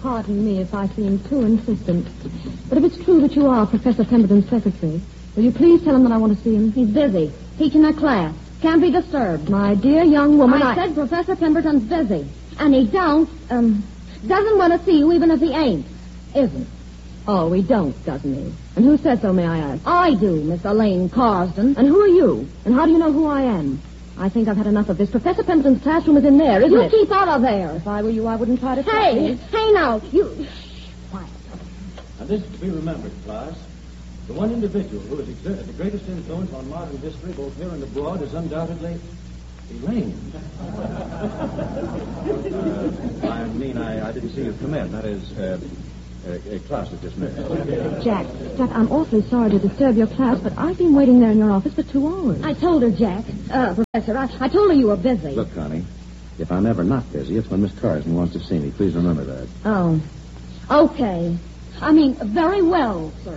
pardon me if I seem too insistent, but if it's true that you are Professor Pemberton's secretary, will you please tell him that I want to see him? He's busy. Teaching a class. Can't be disturbed. My dear young woman, I said Professor Pemberton's busy. And he doesn't want to see you even if he ain't. Isn't. Oh, he don't, doesn't he? And who says so, may I ask? I do, Miss Elaine Carsden. And who are you? And how do you know who I am? I think I've had enough of this. Professor Pemberton's classroom is in there, isn't it? You keep out of there. If I were you, I wouldn't try to stop me. Hey, now, you... Quiet. And this is to be remembered, class. The one individual who has exerted the greatest influence on modern history, both here and abroad, is undoubtedly Elaine. I didn't see you come in. That is, class is dismissed. Jack, I'm awfully sorry to disturb your class, but I've been waiting there in your office for 2 hours. I told her, Jack. Professor, I told her you were busy. Look, Connie, if I'm ever not busy, it's when Miss Carsden wants to see me. Please remember that. Oh, okay. I mean, very well, sir.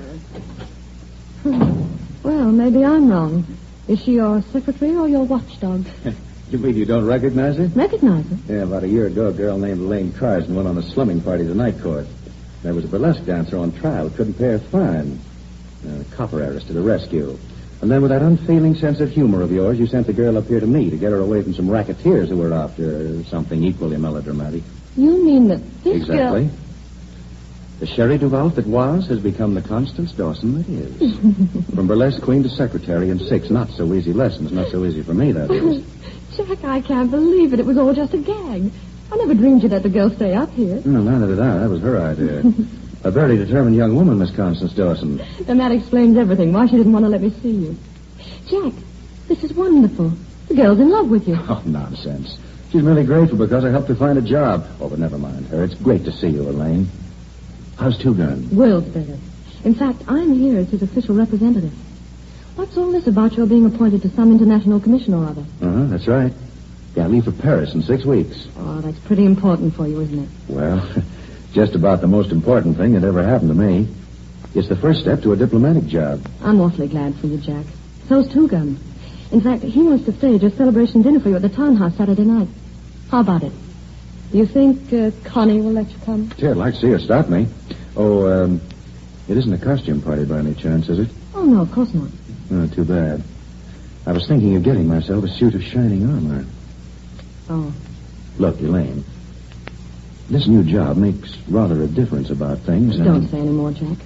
Well, maybe I'm wrong. Is she your secretary or your watchdog? You mean you don't recognize her? Recognize her? Yeah, about a year ago, a girl named Elaine Carsden went on a slumming party to the night court. There was a burlesque dancer on trial. Couldn't pay her fine. Copper heiress to the rescue. And then with that unfailing sense of humor of yours, you sent the girl up here to me to get her away from some racketeers who were after something equally melodramatic. You mean that this Exactly. girl... The Sherry Duval that was has become the Constance Dawson that is. From burlesque queen to secretary in 6 not-so-easy lessons. Not so easy for me, that is. Jack, I can't believe it. It was all just a gag. I never dreamed you'd let the girl stay up here. No, neither did I. That was her idea. A very determined young woman, Miss Constance Dawson. Then that explains everything, why she didn't want to let me see you. Jack, this is wonderful. The girl's in love with you. Oh, nonsense. She's merely grateful because I helped her find a job. Oh, but never mind her. It's great to see you, Elaine. How's Two Gun? World's better. In fact, I'm here as his official representative. What's all this about your being appointed to some international commission or other? That's right. Yeah, I leave for Paris in 6 weeks. Oh, that's pretty important for you, isn't it? Well, just about the most important thing that ever happened to me. It's the first step to a diplomatic job. I'm awfully glad for you, Jack. So's Two Gun. In fact, he wants to stage a celebration dinner for you at the townhouse Saturday night. How about it? Do you think Connie will let you come? Gee, I'd like to see her stop me. Oh, it isn't a costume party by any chance, is it? Oh, no, of course not. Oh, too bad. I was thinking of getting myself a suit of shining armor. Oh. Look, Elaine, this new job makes rather a difference about things. Don't say any more, Jack.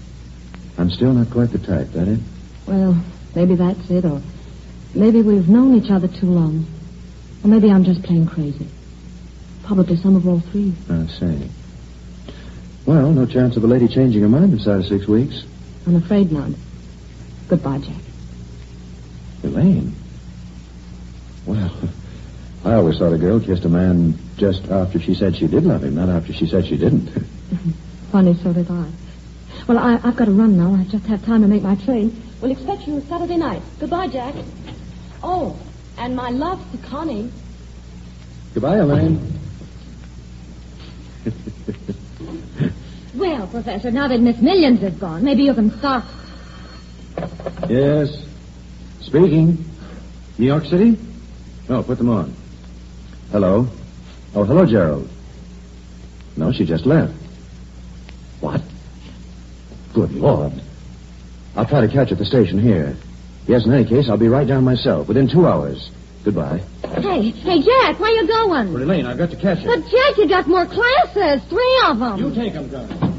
I'm still not quite the type, that it? Well, maybe that's it, or maybe we've known each other too long. Or maybe I'm just plain crazy. Probably some of all three. I see. Well, no chance of a lady changing her mind inside of 6 weeks. I'm afraid not. Goodbye, Jack. Elaine? Well, I always thought a girl kissed a man just after she said she did love him, not after she said she didn't. Funny, so did I. Well, I've got to run now. I just have time to make my train. We'll expect you Saturday night. Goodbye, Jack. Oh, and my love to Connie. Goodbye, Elaine. Well, Professor, now that Miss Millions is gone, maybe you can start. Yes. Speaking. New York City? Oh, put them on. Hello. Oh, hello, Gerald. No, she just left. What? Good Lord. I'll try to catch her at the station here. Yes, in any case, I'll be right down myself within 2 hours. Goodbye. Hey, Jack, where you going? But, Elaine, I've got to catch her. But, Jack, you got more classes. 3 of them. You take them, Gunner.